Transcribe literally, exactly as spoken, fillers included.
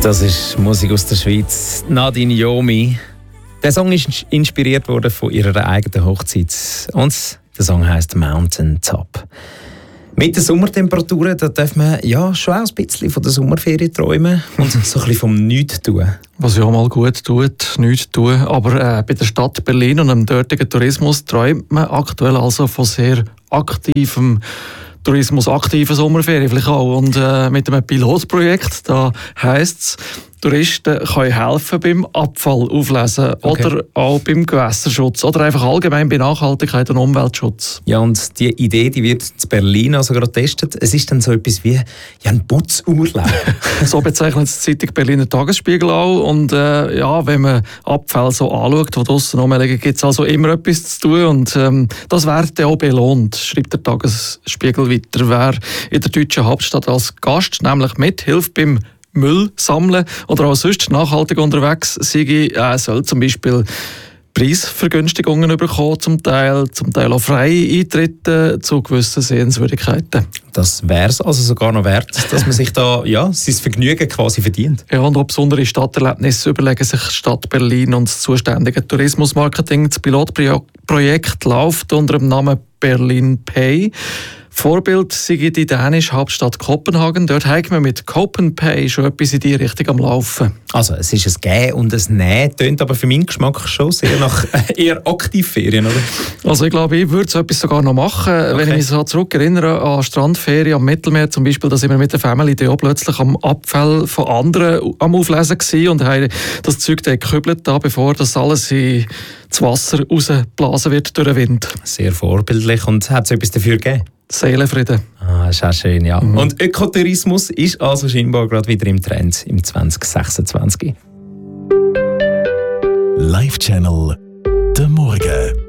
Das ist Musik aus der Schweiz. Nadine Yomi. Der Song ist inspiriert worden von ihrer eigenen Hochzeit. Und der Song heisst Mountain Top. Mit den Sommertemperaturen da darf man ja schon auch ein bisschen von der Sommerferien träumen und so ein bisschen vom Nichts tun. Was ja mal gut tut, nichts tun. Aber äh, bei der Stadt Berlin und dem dortigen Tourismus träumt man aktuell also von sehr aktivem Tourismus, aktiven Sommerferien vielleicht auch. Und äh, mit einem Pilotprojekt, da heisst es, Touristen können helfen beim Abfall auflesen Okay. oder auch beim Gewässerschutz oder einfach allgemein bei Nachhaltigkeit und Umweltschutz. Ja, und die Idee, die wird in Berlin also gerade getestet. Es ist dann so etwas wie ja, ein Putzurlaub. So bezeichnet es die Zeitung Berliner Tagesspiegel auch. Und äh, ja, wenn man Abfälle so anschaut, die draussen rumliegen, gibt es also immer etwas zu tun. Und ähm, das wird auch belohnt, schreibt der Tagesspiegel weiter. Wer in der deutschen Hauptstadt als Gast nämlich mithilft beim Müll sammeln oder auch sonst nachhaltig unterwegs sei, äh, soll zum Beispiel Preisvergünstigungen bekommen, zum Teil, zum Teil auch freie Eintritte zu gewissen Sehenswürdigkeiten. Das wäre es also sogar noch wert, dass man sich da ja, sein Vergnügen quasi verdient. Ja, und auch besondere Stadterlebnisse überlegen sich die Stadt Berlin und das zuständige Tourismusmarketing. Das Pilotprojekt läuft unter dem Namen Berlin Pay. Vorbild sei die dänische Hauptstadt Kopenhagen. Dort hat man mit CopenPay schon etwas in die Richtung am Laufen. Also es ist ein Gehen und ein Nehmen, tönt aber für meinen Geschmack schon sehr nach eher Aktivferien, oder? Also ich glaube, ich würde so etwas sogar noch machen. Okay. Wenn ich mich so zurückerinnere an Strandferien am Mittelmeer zum Beispiel, da sind wir mit der Family da plötzlich am Abfall von anderen am Auflesen gewesen und haben das Zeug dann gekübelt, da, bevor das alles in das Wasser rausgeblasen wird durch den Wind. Sehr vorbildlich. Und hat es etwas dafür gegeben? Seelenfrieden. Ah, ist auch schön, ja. Mhm. Und Ökotourismus ist also scheinbar gerade wieder im Trend im zwanzig sechsundzwanzig. Live Channel, der Morgen.